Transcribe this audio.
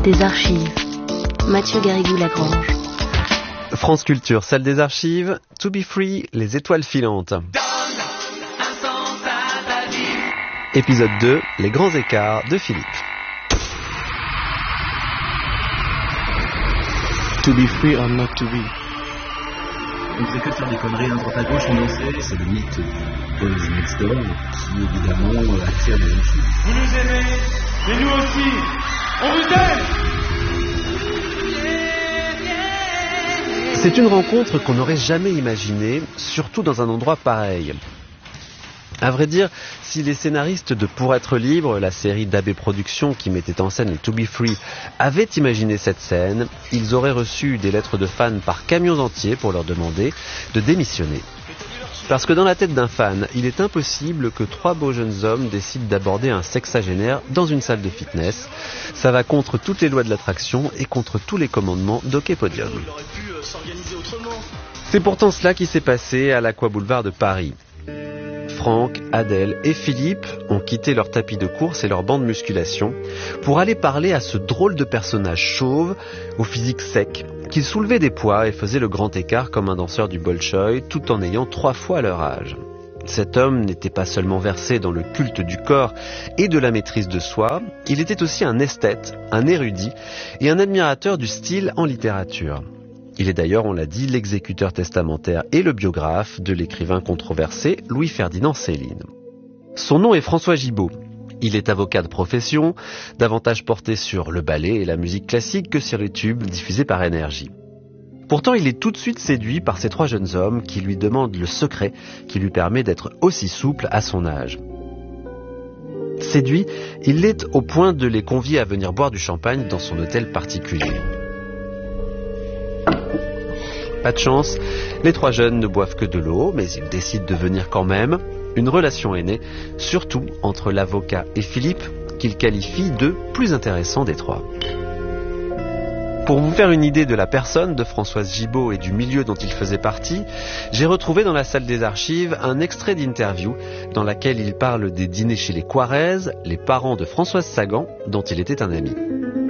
des archives. Mathieu Garrigou-Lagrange. France Culture, salle des archives, To Be Free, les étoiles filantes. Épisode 2, les grands écarts de Philippe. To be free or not to be. On ne fait que faire des conneries à droite à gauche, on le sait. C'est le mythe du Boys Next Door qui évidemment attire les jeunes filles. Vous nous aimez, et nous aussi, on vous aime. C'est une rencontre qu'on n'aurait jamais imaginée, surtout dans un endroit pareil. À vrai dire, si les scénaristes de Pour être libre, la série d'AB Productions qui mettait en scène les To Be Free, avaient imaginé cette scène, ils auraient reçu des lettres de fans par camions entiers pour leur demander de démissionner. Parce que dans la tête d'un fan, il est impossible que 3 beaux jeunes hommes décident d'aborder un sexagénaire dans une salle de fitness. Ça va contre toutes les lois de l'attraction et contre tous les commandements d'Hockey Podium. C'est pourtant cela qui s'est passé à l'Aqua Boulevard de Paris. Franck, Adèle et Philippe ont quitté leur tapis de course et leur banc de musculation pour aller parler à ce drôle de personnage chauve, au physique sec, qui soulevait des poids et faisait le grand écart comme un danseur du Bolchoï tout en ayant 3 fois leur âge. Cet homme n'était pas seulement versé dans le culte du corps et de la maîtrise de soi, il était aussi un esthète, un érudit et un admirateur du style en littérature. Il est d'ailleurs, on l'a dit, l'exécuteur testamentaire et le biographe de l'écrivain controversé Louis-Ferdinand Céline. Son nom est François Gibault. Il est avocat de profession, davantage porté sur le ballet et la musique classique que sur les tubes diffusés par Énergie. Pourtant, il est tout de suite séduit par ces 3 jeunes hommes qui lui demandent le secret qui lui permet d'être aussi souple à son âge. Séduit, il l'est au point de les convier à venir boire du champagne dans son hôtel particulier. Pas de chance, les 3 jeunes ne boivent que de l'eau, mais ils décident de venir quand même. Une relation est née, surtout entre l'avocat et Philippe, qu'il qualifie de plus intéressant des 3. Pour vous faire une idée de la personne de Françoise Gibault et du milieu dont il faisait partie, j'ai retrouvé dans la salle des archives un extrait d'interview dans laquelle il parle des dîners chez les Quarez, les parents de Françoise Sagan, dont il était un ami.